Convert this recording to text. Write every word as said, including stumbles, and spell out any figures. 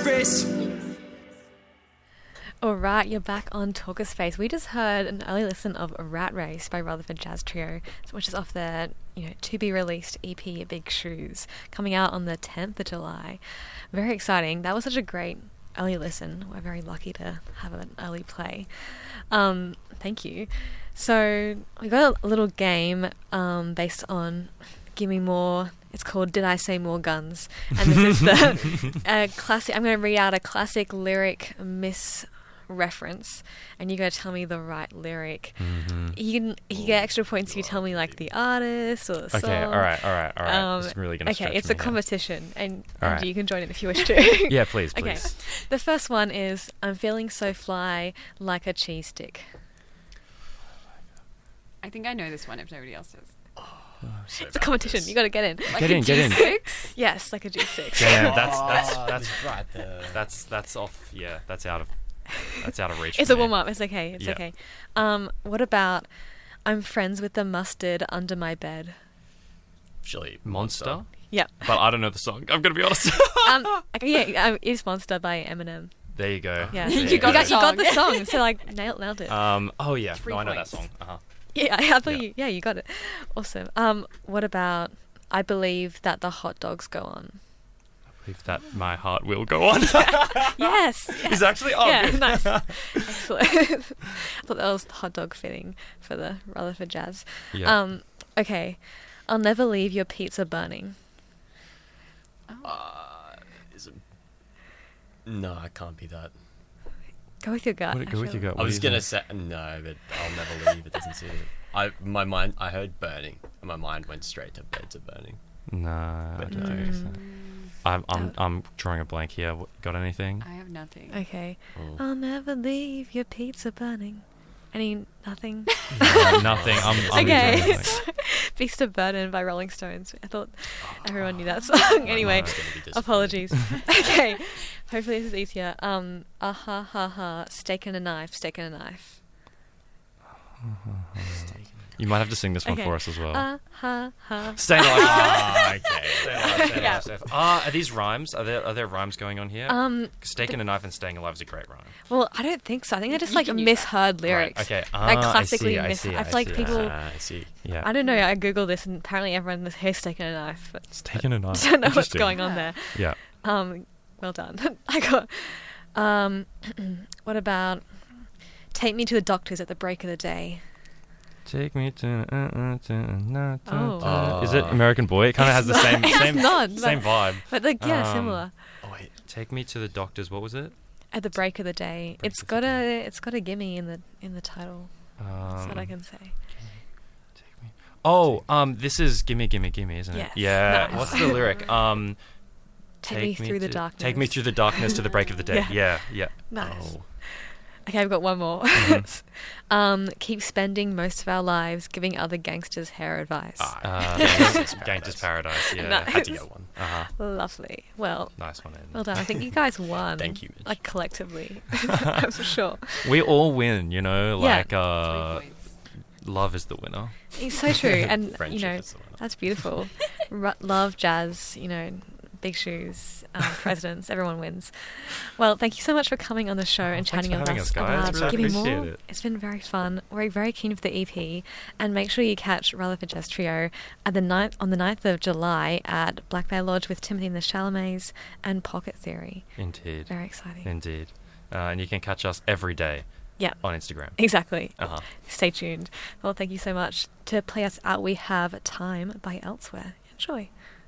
Space. All right, you're back on Talker Space. We just heard an early listen of Rat Race by Rutherford Jazz Trio, which is off their, you know, to-be-released E P, Big Shoes, coming out on the tenth of July. Very exciting. That was such a great early listen. We're very lucky to have an early play. Um, thank you. So we got a little game um, based on Give Me More. It's called Did I Say More Guns? And this is the uh, classic. I'm going to read out a classic lyric miss reference, and you got to tell me the right lyric. Mm-hmm. You can you get extra points if you tell me like the artist or the song. Okay, all right, all right, all right. Um, This is really going to okay, stretch it's me a here. competition, and, All and right. you can join in if you wish to. Yeah, please, Okay, please. the first one is I'm feeling so fly like a cheese stick. I think I know this one if nobody else does. So It's a bad competition. at this. You got to get in. Like Get a in, get in. G six? Yes, like a G six. Yeah, that's that's Oh, that's right there. that's that's off. Yeah, that's out of that's out of reach. It's for a me. warm up. It's okay. It's Yeah. okay. Um, what about I'm friends with the mustard under my bed? Chili Monster, Yep. but I don't know the song. I'm gonna be honest. um, okay, yeah, um, it's Monster by Eminem. There you go. Yeah, There you, got, the you got song. the song, so like nailed nailed it. Um. Oh yeah. Three no, I know points. that song. Uh huh. yeah, I thought yeah. you. Yeah, you got it. Awesome. Um, what about I believe that the hot dogs go on? Believe that my heart will go on. Yes. yes. Is actually oh yeah, good. nice. Excellent. I thought that was hot dog fitting for the Rutherford Jazz. Yeah. Um, okay. I'll never leave your pizza burning. Uh, is it... No, it can't be that. Go with your gut. What- go with actually. your gut. I What was do you gonna think? say no, but I'll never leave. It doesn't suit it. I my mind. I heard burning, and my mind went straight to bed to burning. No, I But don't no. think so. I'm I'm I'm drawing a blank here. What- Got anything? I have nothing. Okay. Oh. I'll never leave your pizza burning. Any nothing. No, nothing. I'm, I'm okay. drawing a blank. Beast of Burden by Rolling Stones. I thought everyone knew that My song. Anyway, mind's gonna be disappointed. apologies. Okay. Hopefully this is easier. Um, ah ha ha ha. Steak and a knife. Steak and a knife. You might have to sing this one Okay. for us as well. Ah ha ha. Staying alive. Ah, okay. Staying alive. Staying Yeah. alive. Staying alive. Ah, are these rhymes? Are there are there rhymes going on here? Um. Steak and a knife and staying alive is a great rhyme. Well, I don't think so. I think they're just You like can use misheard lyrics. Right. Okay. Like Ah, classically I see, I mis- see, I I feel like see, I people- see. Ah, I see. Yeah. I don't know. I googled this and apparently everyone has hair steak and a knife, but Steak and a knife. I don't know what's Interesting. going on there. Yeah. Um, well done. I got. Um, what about take me to the doctors at the break of the day? Take me to. Uh, uh, to uh, to- Oh. Uh, Is it American Boy? It kind of has the It's same not- it's same not, same vibe. But like, yeah, Um, similar. Oh wait. Take me to the doctors. What was it? At the break of the day, Break it's of got the a it's got a gimme in the in the title. That's what I Um, can say. Take me. Oh, um, this is gimme, gimme, gimme, isn't Yes, it? Yeah. nice. What's the lyric? Um, Take, me through the to- darkness. Take me through the darkness to the break of the day. Yeah. Yeah, yeah. Nice. Oh. Okay, I've got one more. Mhm. um, keep spending most of our lives giving other gangsters hair advice. Ah, Uh, Gangster's Gangster's Paradise. Yeah. Nice. had to get one. Uh-huh. Lovely. Well, Nice one. Ed. well done. I think you guys won. Thank you, Mitch. Like collectively, that's for sure. We all win, you know. Yeah. Like, uh, Three points. love is the winner. It's so true, and you Friendship know is the winner. that's beautiful. Ru- love, jazz, you know, Big Shoes, um, presidents, everyone wins. Well, thank you so much for coming on the show and thanks chatting for with having us us, guys. about Really Give Me appreciate More. it. It's been very fun. We're very keen for the E P, and make sure you catch Rutherford Jazz Trio at the ninth, on the ninth of July at Black Bear Lodge with Timothy and the Chalamets and Pocket Theory. Indeed. Very exciting. Indeed. Uh, and you can catch us every day Yeah, on Instagram. exactly. Uh-huh. Stay tuned. Well, thank you so much. To play us out, we have Time by Elsewhere. Enjoy.